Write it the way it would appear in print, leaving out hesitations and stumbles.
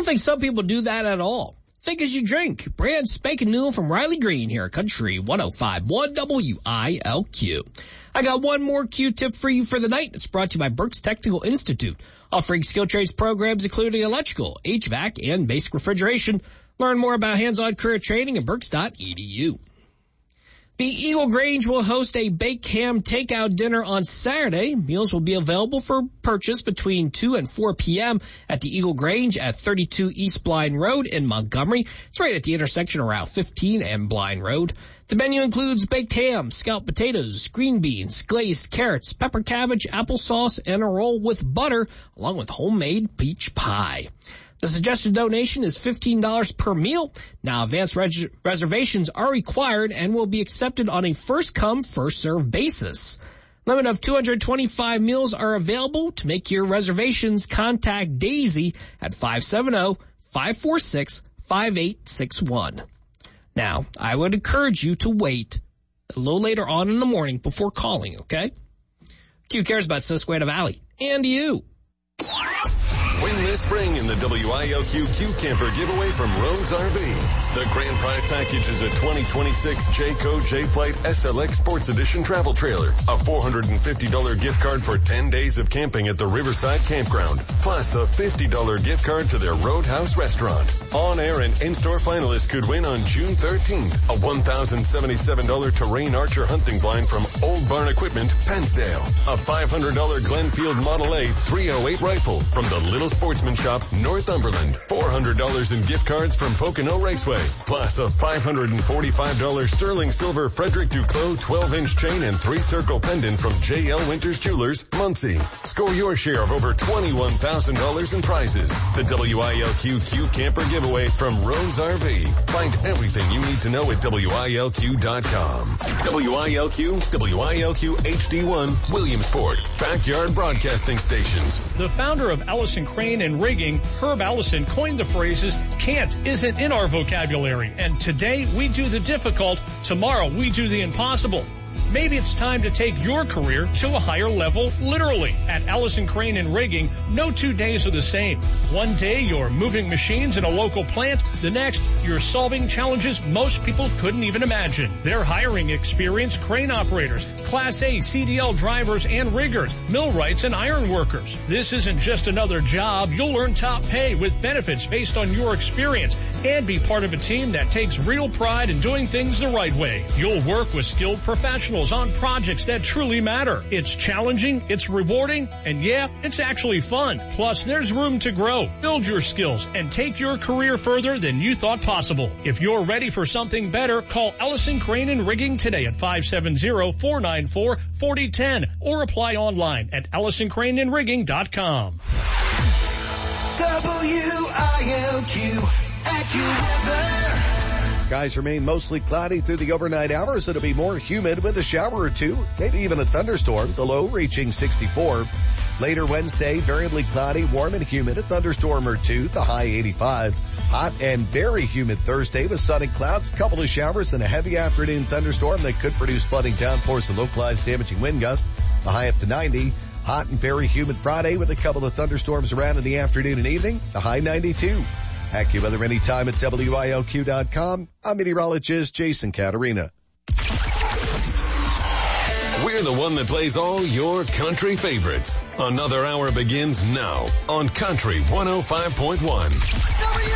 don't think some people do that at all. Think as you drink. Brand spanking new from Riley Green here at Country 105.1 WILQ. I got one more Q-tip for you for the night. It's brought to you by Berks Technical Institute, offering skill trades programs including electrical, HVAC, and basic refrigeration. Learn more about hands-on career training at berks.edu. The Eagle Grange will host a baked ham takeout dinner on Saturday. Meals will be available for purchase between 2 and 4 p.m. at the Eagle Grange at 32 East Blind Road in Montgomery. It's right at the intersection of Route 15 and Blind Road. The menu includes baked ham, scalloped potatoes, green beans, glazed carrots, pepper cabbage, applesauce, and a roll with butter, along with homemade peach pie. The suggested donation is $15 per meal. Now, advance reservations are required and will be accepted on a first-come, first-served basis. Limit of 225 meals are available. To make your reservations, contact Daisy at 570-546-5861. Now, I would encourage you to wait a little later on in the morning before calling, okay? Q cares about Susquehanna Valley and you. Win this spring in the WILQ Q Camper giveaway from Rose RV. The grand prize package is a 2026 Jayco J-Flight SLX Sports Edition travel trailer, a $450 gift card for 10 days of camping at the Riverside Campground, plus a $50 gift card to their Roadhouse restaurant. On-air and in-store finalists could win on June 13th a $1,077 Terrain Archer hunting blind from Old Barn Equipment, Pennsdale, a $500 Glenfield Model A 308 rifle from the Little Sportsman Shop, Northumberland, $400 in gift cards from Pocono Raceway, plus a $545 sterling silver Frederick Duclos 12-inch chain and 3-circle pendant from J.L. Winters Jewelers, Muncie. Score your share of over $21,000 in prizes. The WILQ Q Camper giveaway from Rose RV. Find everything you need to know at WILQ.com. WILQ, WILQ HD1, Williamsport, Backyard Broadcasting Stations. The founder of Allison Crane and Rigging, Herb Allison, coined the phrases, can't isn't in our vocabulary, and today we do the difficult, tomorrow we do the impossible. Maybe it's time to take your career to a higher level, literally. At Allison Crane and Rigging, no 2 days are the same. One day you're moving machines in a local plant. The next, you're solving challenges most people couldn't even imagine. They're hiring experienced crane operators, Class A CDL drivers and riggers, millwrights and iron workers. This isn't just another job. You'll earn top pay with benefits based on your experience and be part of a team that takes real pride in doing things the right way. You'll work with skilled professionals on projects that truly matter. It's challenging, it's rewarding, and yeah, it's actually fun. Plus, there's room to grow, build your skills, and take your career further than you thought possible. If you're ready for something better, call Allison Crane and Rigging today at 570-494-4010 or apply online at AllisonCraneandRigging.com. WILQ AccuWeather. Skies remain mostly cloudy through the overnight hours. It'll be more humid with a shower or two, maybe even a thunderstorm, the low reaching 64. Later Wednesday, variably cloudy, warm and humid, a thunderstorm or two, the high 85. Hot and very humid Thursday with sunny clouds, couple of showers, and a heavy afternoon thunderstorm that could produce flooding downpours and localized damaging wind gusts, the high up to 90. Hot and very humid Friday with a couple of thunderstorms around in the afternoon and evening, the high 92. AccuWeather anytime at WILQ.com. I'm meteorologist Jason Caterina. We're the one that plays all your country favorites. Another hour begins now on Country 105.1.